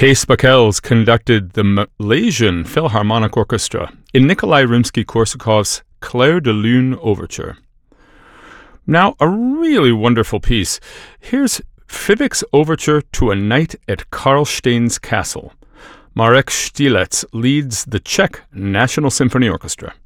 Kees Bakels conducted the Malaysian Philharmonic Orchestra in Nikolai Rimsky-Korsakov's Clair de Lune Overture. Now, a really wonderful piece. Here's Fivik's Overture to a Night at Karlstein's Castle. Marek Stilets leads the Czech National Symphony Orchestra.